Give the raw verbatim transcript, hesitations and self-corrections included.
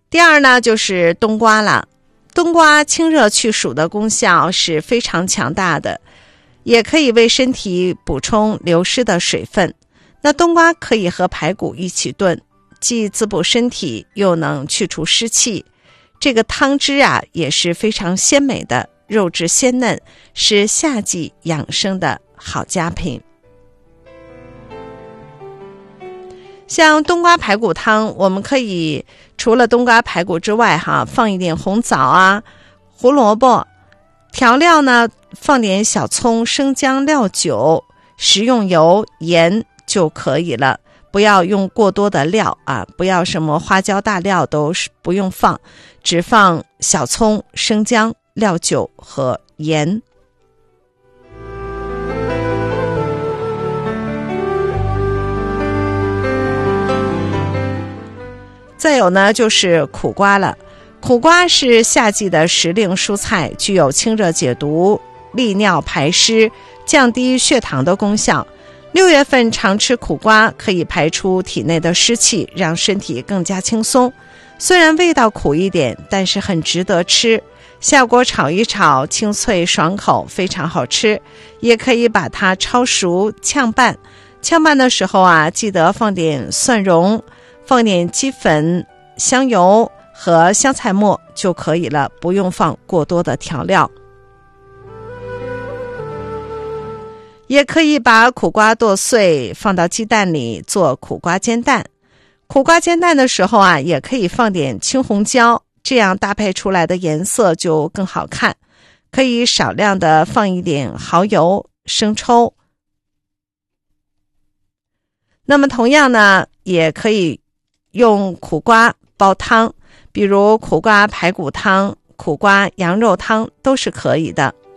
第二呢，就是冬瓜了。冬瓜清热去暑的功效是非常强大的，也可以为身体补充流失的水分。那冬瓜可以和排骨一起炖，既滋补身体，又能去除湿气。这个汤汁啊也是非常鲜美的，肉质鲜嫩，是夏季养生的好佳品。像冬瓜排骨汤，我们可以除了冬瓜排骨之外哈，放一点红枣啊、胡萝卜，调料呢放点小葱、生姜、料酒、食用油、盐就可以了。不要用过多的料啊，不要什么花椒大料都不用放，只放小葱、生姜、料酒和盐。再有呢就是苦瓜了。苦瓜是夏季的时令蔬菜，具有清热解毒、利尿排湿、降低血糖的功效。六月份常吃苦瓜，可以排出体内的湿气，让身体更加轻松。虽然味道苦一点，但是很值得吃。下锅炒一炒，清脆爽口，非常好吃。也可以把它焯熟炝拌，炝拌的时候啊，记得放点蒜蓉，放点鸡粉、香油和香菜末就可以了，不用放过多的调料。也可以把苦瓜剁碎放到鸡蛋里做苦瓜煎蛋。苦瓜煎蛋的时候啊，也可以放点青红椒，这样搭配出来的颜色就更好看。可以少量的放一点蚝油、生抽。那么同样呢，也可以用苦瓜煲汤，比如苦瓜排骨汤、苦瓜羊肉汤都是可以的。